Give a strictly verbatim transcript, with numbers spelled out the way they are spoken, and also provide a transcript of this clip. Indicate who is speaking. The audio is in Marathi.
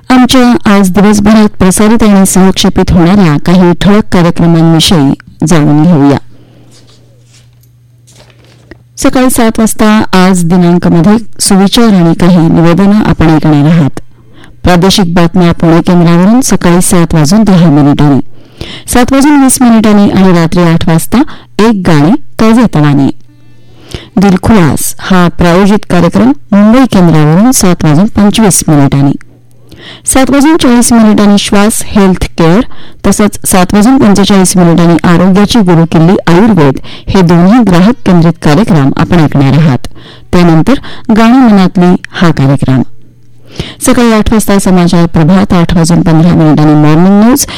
Speaker 1: आमच्या आज दिवसभरात प्रसारित आणि सहक्षेपित होणाऱ्या काही ठळक कार्यक्रमांविषयी जाणून घेऊया. सकाळी सात वाजता आज दिनांकमध्ये सुविचार आणि काही निवेदनं आपण ऐकणार आहात. प्रादेशिक बातम्या पुणे केंद्रावरून सकाळी सात वाजून दहा मिनिटांनी, सात वाजून वीस मिनिटांनी आणि रात्री आठ वाजता एक गाणे ताजेतवाने. दिलखुलास हा प्रायोजित कार्यक्रम मुंबई केंद्रावरून सात वाजून पंचवीस मिनिटांनी, सात वाजून चाळीस मिनिटांनी श्वास हेल्थ केअर तसंच सात वाजून पंचेचाळीस मिनिटांनी आरोग्याची गुरुकिल्ली आयुर्वेद हे दोन्ही ग्राहक केंद्रित कार्यक्रम आपण ऐकणार आहात. त्यानंतर गाणी मनातली हा कार्यक्रम. सकाळी आठ वाजता समाचार प्रभात, आठ वाजून पंधरा मिनिटांनी मॉर्निंग न्यूज,